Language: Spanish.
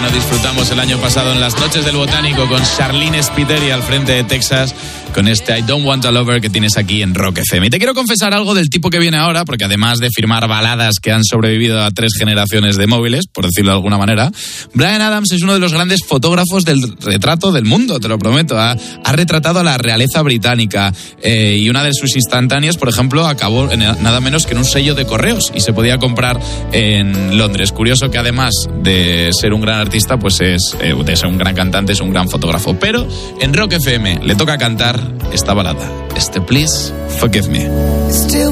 no disfrutamos el año pasado en las noches del Botánico con Charlene Spiteri al frente de Texas, con este I Don't Want a Lover que tienes aquí en Rock FM. Y te quiero confesar algo del tipo que viene ahora, porque además de firmar baladas que han sobrevivido a 3 generaciones de móviles, por decirlo de alguna manera, Bryan Adams es uno de los grandes fotógrafos del retrato del mundo, te lo prometo. Ha retratado a la realeza británica y una de sus instantáneas, por ejemplo, acabó en nada menos que en un sello de correos y se podía comprar en Londres. Curioso que además de ser un gran artista, pues de ser un gran cantante, es un gran fotógrafo. Pero en Rock FM le toca cantar esta balada, Please Forgive Me. Still